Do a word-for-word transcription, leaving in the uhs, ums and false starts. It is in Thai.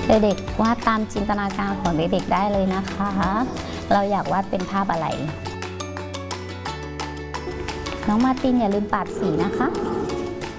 เด็กๆวาดตามจินตนาการของเด็กๆได้เลยนะคะเราอยากวาดเป็นภาพอะไรน้องมาร์ตินอย่าลืมปาดสีนะคะ